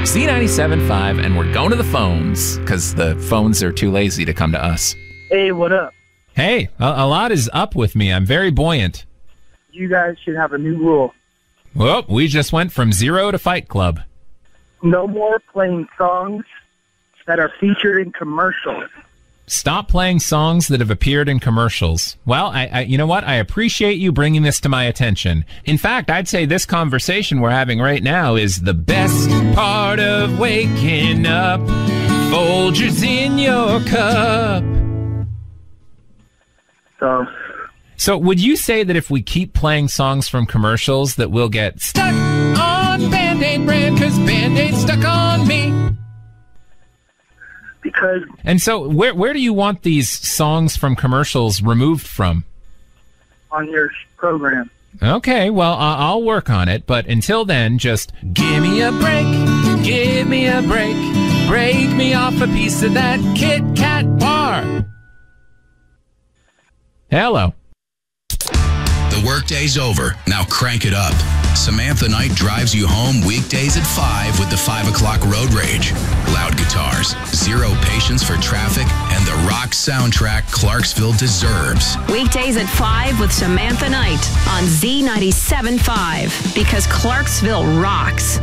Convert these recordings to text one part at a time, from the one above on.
Z97.5, and we're going to the phones because the phones are too lazy to come to us. Hey, what up? Hey, a lot is up with me. I'm very buoyant. You guys should have a new rule. Well, we just went from zero to Fight Club. No more playing songs that are featured in commercials. Stop playing songs that have appeared in commercials. Well, I you know what? I appreciate you bringing this to my attention. In fact, I'd say this conversation we're having right now is the best part of waking up. Folgers in your cup. So would you say that if we keep playing songs from commercials that we'll get stuck on Band-Aid brand because Band-Aid stuck on me? Because... And so where do you want these songs from commercials removed from? On your program. Okay, well, I'll work on it, but until then, just give me a break, break me off a piece of that Kit Kat bar. Hello. The workday's over. Now crank it up. Samantha Knight drives you home weekdays at 5 with the 5 o'clock road rage. Loud guitars, zero patience for traffic, and the rock soundtrack Clarksville deserves. Weekdays at 5 with Samantha Knight on Z97.5 because Clarksville rocks.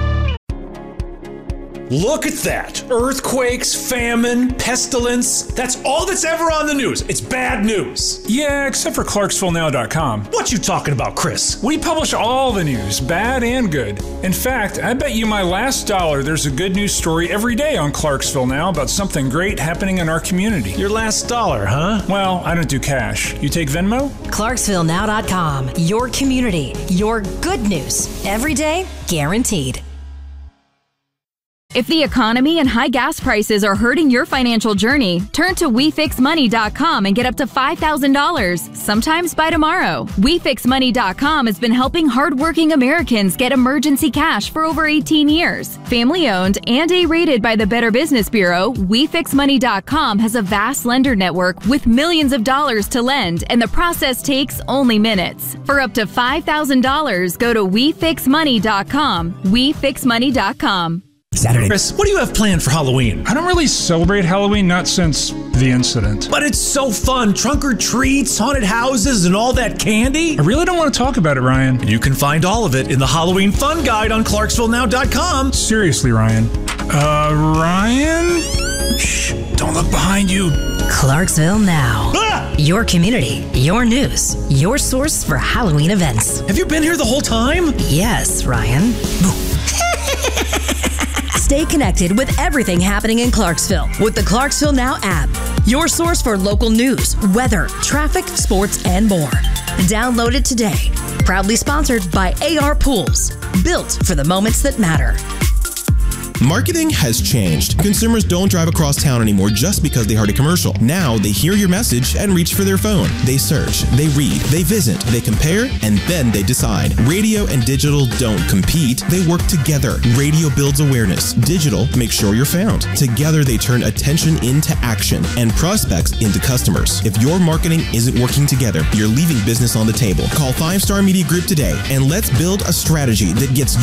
Look at that. Earthquakes, famine, pestilence. That's all that's ever on the news. It's bad news. Yeah, except for ClarksvilleNow.com. What you talking about, Chris? We publish all the news, bad and good. In fact, I bet you my last dollar there's a good news story every day on Clarksville Now about something great happening in our community. Your last dollar, huh? Well, I don't do cash. You take Venmo? ClarksvilleNow.com. Your community. Your good news. Every day, guaranteed. If the economy and high gas prices are hurting your financial journey, turn to WeFixMoney.com and get up to $5,000, sometimes by tomorrow. WeFixMoney.com has been helping hardworking Americans get emergency cash for over 18 years. Family-owned and A-rated by the Better Business Bureau, WeFixMoney.com has a vast lender network with millions of dollars to lend, and the process takes only minutes. For up to $5,000, go to WeFixMoney.com. WeFixMoney.com. Saturday. Chris, what do you have planned for Halloween? I don't really celebrate Halloween, not since the incident. But it's so fun. Trunk or treats, haunted houses, and all that candy. I really don't want to talk about it, Ryan. You can find all of it in the Halloween Fun Guide on ClarksvilleNow.com. Seriously, Ryan. Ryan? Shh, don't look behind you. Clarksville Now. Ah! Your community, your news, your source for Halloween events. Have you been here the whole time? Yes, Ryan. Stay connected with everything happening in Clarksville with the Clarksville Now app. Your source for local news, weather, traffic, sports, and more. Download it today. Proudly sponsored by AR Pools. Built for the moments that matter. Marketing has changed. Consumers don't drive across town anymore just because they heard a commercial. Now they hear your message and reach for their phone. They search, they read, they visit, they compare, and then they decide. Radio and digital don't compete, they work together. Radio builds awareness. Digital makes sure you're found. Together they turn attention into action and prospects into customers. If your marketing isn't working together, you're leaving business on the table. Call 5 Star Media Group today and let's build a strategy that gets